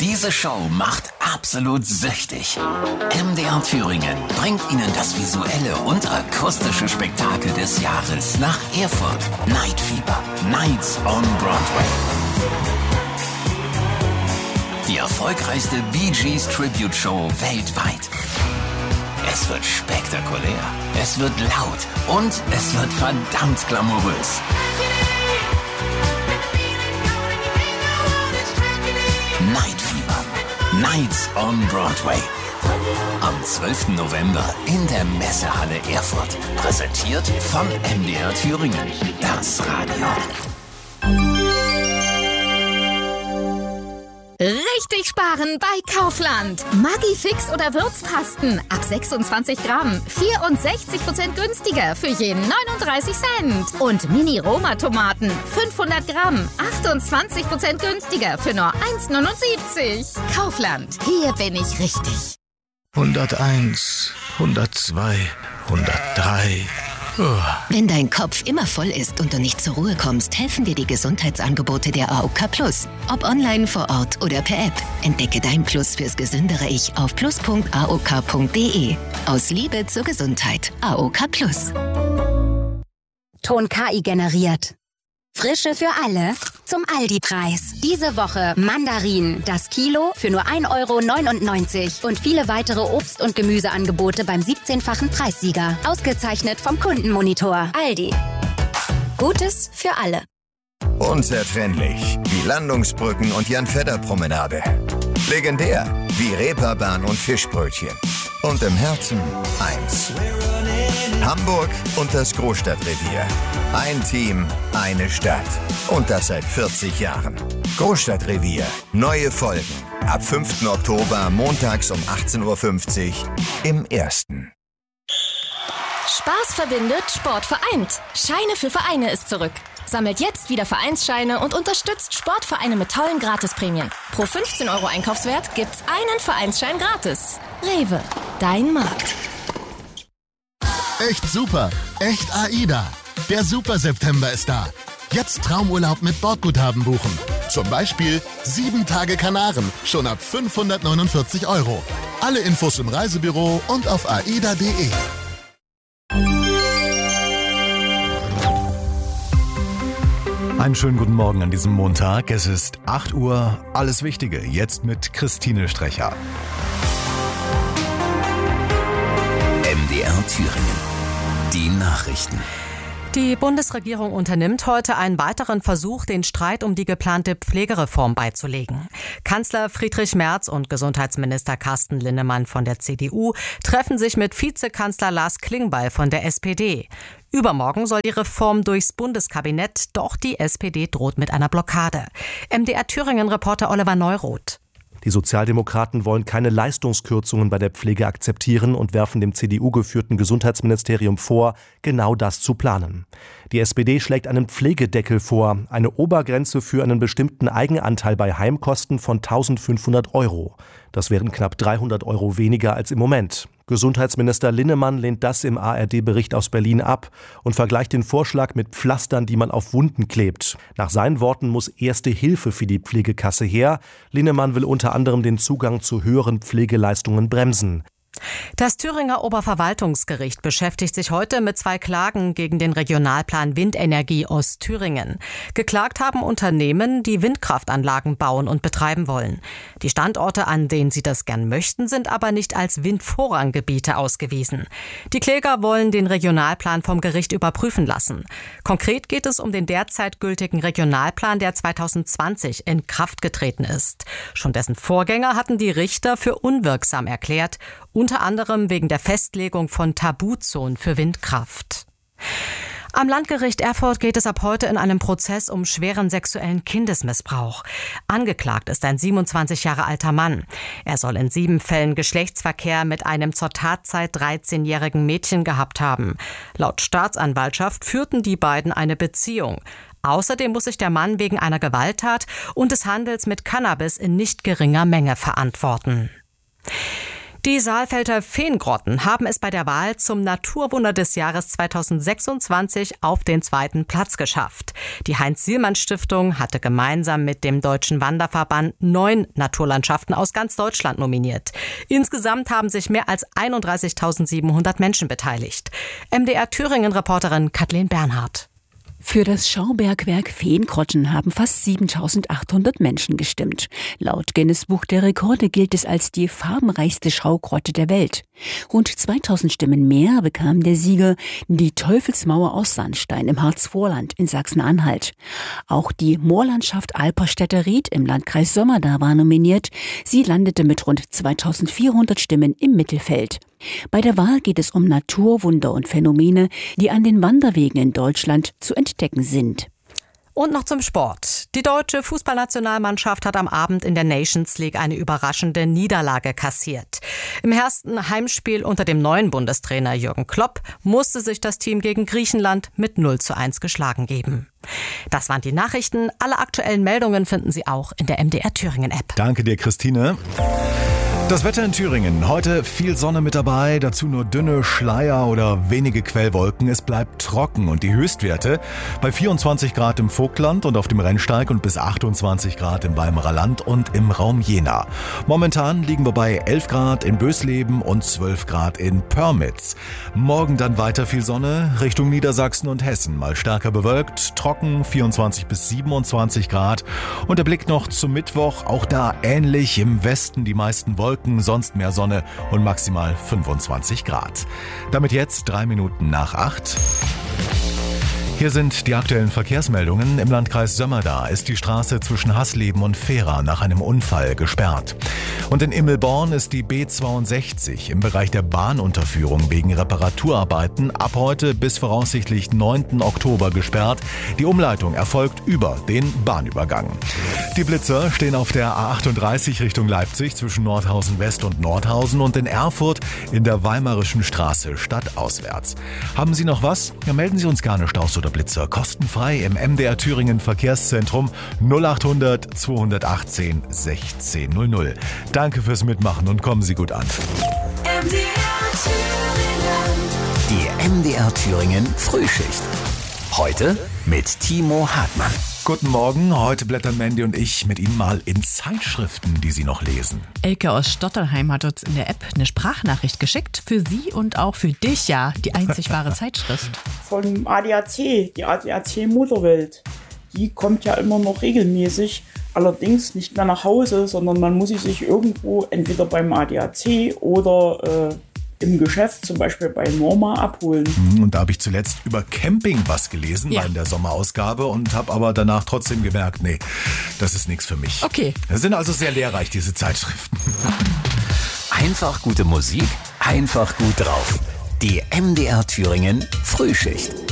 Diese Show macht absolut süchtig. MDR Thüringen bringt Ihnen das visuelle und akustische Spektakel des Jahres nach Erfurt. Night Fever, Nights on Broadway. Die erfolgreichste Bee Gees Tribute Show weltweit. Es wird spektakulär, es wird laut und es wird verdammt glamourös. Night Fever, Nights on Broadway. Am 12. November in der Messehalle Erfurt. Präsentiert von MDR Thüringen, das Radio. Richtig sparen bei Kaufland. Maggi-Fix oder Würzpasten ab 26 Gramm. 64% günstiger für jeden 39 Cent. Und Mini-Roma-Tomaten 500 Gramm. 28% günstiger für nur 1,79. Kaufland, hier bin ich richtig. 101, 102, 103... Wenn dein Kopf immer voll ist und du nicht zur Ruhe kommst, helfen dir die Gesundheitsangebote der AOK Plus. Ob online, vor Ort oder per App. Entdecke dein Plus fürs gesündere Ich auf plus.aok.de. Aus Liebe zur Gesundheit. AOK Plus. Ton KI generiert. Frische für alle zum Aldi-Preis. Diese Woche Mandarinen, das Kilo für nur 1,99 € und viele weitere Obst- und Gemüseangebote beim 17-fachen Preissieger. Ausgezeichnet vom Kundenmonitor. Aldi. Gutes für alle. Unzertrennlich wie Landungsbrücken und Jan-Fedder-Promenade. Legendär wie Reeperbahn und Fischbrötchen. Und im Herzen eins. Hamburg und das Großstadtrevier. Ein Team, eine Stadt. Und das seit 40 Jahren. Großstadtrevier. Neue Folgen. Ab 5. Oktober montags um 18:50 Uhr im Ersten. Spaß verbindet, Sport vereint. Scheine für Vereine ist zurück. Sammelt jetzt wieder Vereinsscheine und unterstützt Sportvereine mit tollen Gratisprämien. Pro 15 € Einkaufswert gibt's einen Vereinsschein gratis. Rewe, dein Markt. Echt super, echt AIDA. Der Super September ist da. Jetzt Traumurlaub mit Bordguthaben buchen. Zum Beispiel 7 Tage Kanaren, schon ab 549 €. Alle Infos im Reisebüro und auf aida.de. Einen schönen guten Morgen an diesem Montag. Es ist 8 Uhr. Alles Wichtige jetzt mit Christine Strecher. MDR Thüringen. Die Nachrichten. Die Bundesregierung unternimmt heute einen weiteren Versuch, den Streit um die geplante Pflegereform beizulegen. Kanzler Friedrich Merz und Gesundheitsminister Carsten Linnemann von der CDU treffen sich mit Vizekanzler Lars Klingbeil von der SPD. Übermorgen soll die Reform durchs Bundeskabinett, doch die SPD droht mit einer Blockade. MDR Thüringen-Reporter Oliver Neuroth. Die Sozialdemokraten wollen keine Leistungskürzungen bei der Pflege akzeptieren und werfen dem CDU-geführten Gesundheitsministerium vor, genau das zu planen. Die SPD schlägt einen Pflegedeckel vor, eine Obergrenze für einen bestimmten Eigenanteil bei Heimkosten von 1.500 €. Das wären knapp 300 € weniger als im Moment. Gesundheitsminister Linnemann lehnt das im ARD-Bericht aus Berlin ab und vergleicht den Vorschlag mit Pflastern, die man auf Wunden klebt. Nach seinen Worten muss erste Hilfe für die Pflegekasse her. Linnemann will unter anderem den Zugang zu höheren Pflegeleistungen bremsen. Das Thüringer Oberverwaltungsgericht beschäftigt sich heute mit 2 Klagen gegen den Regionalplan Windenergie Ostthüringen. Geklagt haben Unternehmen, die Windkraftanlagen bauen und betreiben wollen. Die Standorte, an denen sie das gern möchten, sind aber nicht als Windvorranggebiete ausgewiesen. Die Kläger wollen den Regionalplan vom Gericht überprüfen lassen. Konkret geht es um den derzeit gültigen Regionalplan, der 2020 in Kraft getreten ist. Schon dessen Vorgänger hatten die Richter für unwirksam erklärt, unter anderem wegen der Festlegung von Tabuzonen für Windkraft. Am Landgericht Erfurt geht es ab heute in einem Prozess um schweren sexuellen Kindesmissbrauch. Angeklagt ist ein 27 Jahre alter Mann. Er soll in 7 Fällen Geschlechtsverkehr mit einem zur Tatzeit 13-jährigen Mädchen gehabt haben. Laut Staatsanwaltschaft führten die beiden eine Beziehung. Außerdem muss sich der Mann wegen einer Gewalttat und des Handels mit Cannabis in nicht geringer Menge verantworten. Die Saalfelder Feengrotten haben es bei der Wahl zum Naturwunder des Jahres 2026 auf den 2. Platz geschafft. Die Heinz-Sielmann-Stiftung hatte gemeinsam mit dem Deutschen Wanderverband 9 Naturlandschaften aus ganz Deutschland nominiert. Insgesamt haben sich mehr als 31.700 Menschen beteiligt. MDR Thüringen-Reporterin Kathleen Bernhardt. Für das Schaubergwerk Feengrotten haben fast 7.800 Menschen gestimmt. Laut Guinness-Buch der Rekorde gilt es als die farbenreichste Schaugrotte der Welt. Rund 2.000 Stimmen mehr bekam der Sieger, die Teufelsmauer aus Sandstein im Harzvorland in Sachsen-Anhalt. Auch die Moorlandschaft Alperstädter-Ried im Landkreis Sömmerda war nominiert. Sie landete mit rund 2.400 Stimmen im Mittelfeld. Bei der Wahl geht es um Naturwunder und Phänomene, die an den Wanderwegen in Deutschland zu entdecken sind. Und noch zum Sport. Die deutsche Fußballnationalmannschaft hat am Abend in der Nations League eine überraschende Niederlage kassiert. Im ersten Heimspiel unter dem neuen Bundestrainer Jürgen Klopp musste sich das Team gegen Griechenland mit 0:1 geschlagen geben. Das waren die Nachrichten. Alle aktuellen Meldungen finden Sie auch in der MDR Thüringen App. Danke dir, Christine. Das Wetter in Thüringen. Heute viel Sonne mit dabei, dazu nur dünne Schleier oder wenige Quellwolken. Es bleibt trocken und die Höchstwerte bei 24 Grad im Vogtland und auf dem Rennsteig und bis 28 Grad im Weimarer Land und im Raum Jena. Momentan liegen wir bei 11 Grad in Bösleben und 12 Grad in Pörmitz. Morgen dann weiter viel Sonne, Richtung Niedersachsen und Hessen. Mal stärker bewölkt, trocken, 24 bis 27 Grad. Und der Blick noch zum Mittwoch, auch da ähnlich, im Westen die meisten Wolken, sonst mehr Sonne und maximal 25 Grad. Damit jetzt 3 Minuten nach 8. Hier sind die aktuellen Verkehrsmeldungen. Im Landkreis Sömmerda ist die Straße zwischen Hasleben und Fehra nach einem Unfall gesperrt. Und in Immelborn ist die B62 im Bereich der Bahnunterführung wegen Reparaturarbeiten ab heute bis voraussichtlich 9. Oktober gesperrt. Die Umleitung erfolgt über den Bahnübergang. Die Blitzer stehen auf der A38 Richtung Leipzig zwischen Nordhausen West und Nordhausen und in Erfurt in der Weimarischen Straße stadtauswärts. Haben Sie noch was? Ja, melden Sie uns gerne Staus oder Blitzer kostenfrei im MDR Thüringen Verkehrszentrum 0800 218 1600. Danke fürs Mitmachen und kommen Sie gut an. Die MDR Thüringen Frühschicht. Heute mit Timo Hartmann. Guten Morgen, heute blättern Mandy und ich mit Ihnen mal in Zeitschriften, die Sie noch lesen. Elke aus Stottelheim hat uns in der App eine Sprachnachricht geschickt. Für Sie und auch für dich, ja, die einzig wahre Zeitschrift. Von ADAC, die ADAC Motorwelt. Die kommt ja immer noch regelmäßig, allerdings nicht mehr nach Hause, sondern man muss sie sich irgendwo entweder beim ADAC oder im Geschäft, zum Beispiel bei Norma, abholen. Und da habe ich zuletzt über Camping was gelesen, ja, in der Sommerausgabe und habe aber danach trotzdem gemerkt, nee, das ist nichts für mich. Okay. Das sind also sehr lehrreich, diese Zeitschriften. Einfach gute Musik, einfach gut drauf. Die MDR Thüringen Frühschicht.